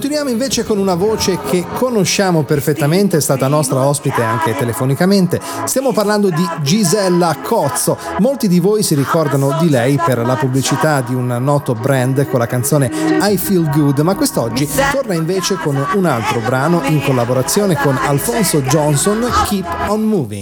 Continuiamo invece con una voce che conosciamo perfettamente, è stata nostra ospite anche telefonicamente. Stiamo parlando di Gisella Cozzo. Molti di voi si ricordano di lei per la pubblicità di un noto brand con la canzone I Feel Good, ma quest'oggi torna invece con un altro brano in collaborazione con Alfonso Johnson, Keep on Moving.